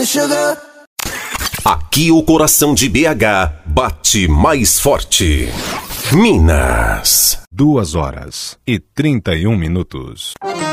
and sugar. Aqui o coração de BH bate mais forte. Minas. 2 horas e 31 minutos.